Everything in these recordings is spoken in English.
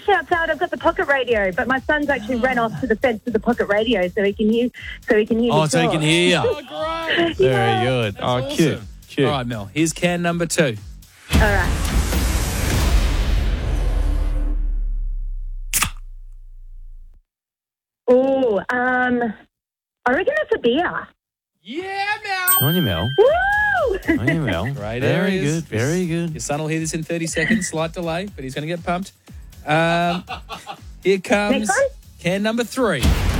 shouts out. I've got the pocket radio, but my son's actually ran off to the fence with the pocket radio so he can hear. So he can hear. Oh, so he talk. can hear you. Oh, great. Very good. That's Oh, awesome. cute. Cute. All right, Mel. Here's can number 2. All right. Oh, I reckon it's a beer. Yeah, Mel. On you, Mel. Woo! On you, Mel. Great Very areas. good. Very good. Your son will hear this in 30 seconds. Slight delay, but he's going to get pumped. Here comes Next one? can number 3.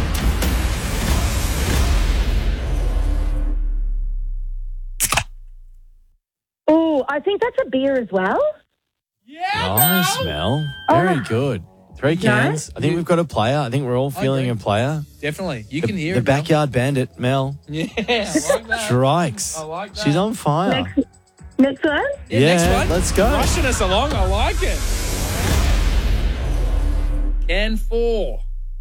Oh, I think that's a beer as well. Yeah, Nice, Mel. Very good. 3 cans. I think we've got a player. I think we're all feeling a player. Definitely. You can hear The it, Mel. backyard bandit, Mel. Yeah, I like that. Strikes. I like that. She's on fire. Next one. Yeah, next one. Let's go. Rushing us along. I like it. Can 4.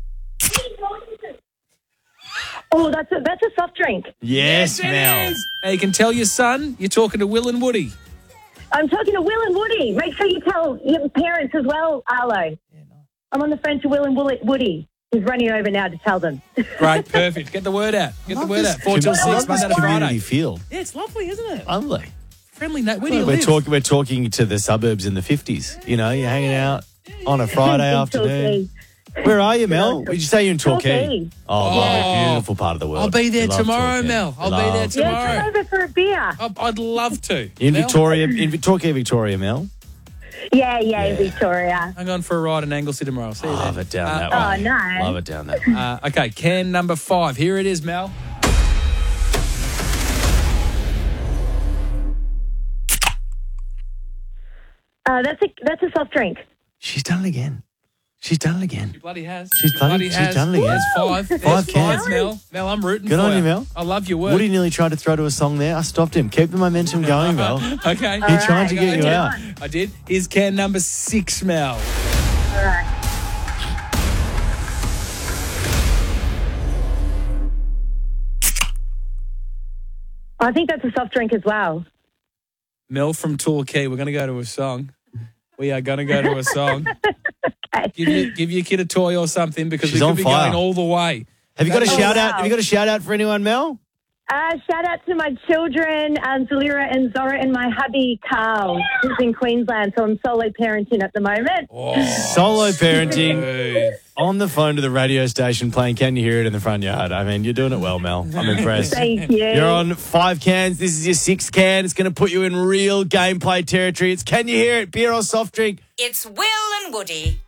Oh, that's a soft drink. Yes, it Mel. is. Now you can tell your son you're talking to Will and Woody. I'm talking to Will and Woody. Make sure you tell your parents as well, Arlo. I'm on the phone to Will and Woody. He's running over now to tell them. Great, perfect. Get the word out. Get the word out. 4 till 6, Love this Monday to community Friday. feel. Yeah, it's lovely, isn't it? Lovely. Friendly note. Where do you We're live? we're talking to the suburbs in the 50s. You know, you're hanging out on a Friday afternoon. Where are you, Mel? Did you say you're in Torquay? Torquay. Oh, lovely. Beautiful part of the world. I'll be there We love tomorrow, Torquay. Mel. I'll be Love there Torquay. tomorrow. Yeah, come over for a beer. I'd love to. In Mel? Victoria, in Torquay, Victoria, Mel. Yeah, Victoria. I'm going for a ride in Anglesey tomorrow. See you Love there. it down that Oh, way. nice. Love it down that way. Okay, can number 5. Here it is, Mel. That's a soft drink. She's done it again. She's done it again. She bloody has. She's She bloody- she's has. done it again. There's 5. There's 5 cans. Mel. Mel, I'm rooting Good for on you, Mel. I love your work. Woody nearly tried to throw to a song there. I stopped him. Keep the momentum going, Mel. Okay. He tried to get you Okay. out. I did. Here's can number 6, Mel. All right. I think that's a soft drink as well. Mel from Torquay. We're going to go to a song. We are going to go to a song. Okay. Give your kid a toy or something because She's we on could be fire. going all the way. Have you got a Oh, shout out? wow. Have you got a shout out for anyone, Mel? Shout out to my children, Zalira and Zora, and my hubby, Carl, who's in Queensland. So I'm solo parenting at the moment. Solo parenting Hey. on the phone to the radio station playing Can You Hear It in the front yard. I mean, you're doing it well, Mel. I'm impressed. Thank you. You're on 5 cans. This is your 6th can. It's going to put you in real gameplay territory. It's Can You Hear It? Beer or soft drink? It's Will and Woody.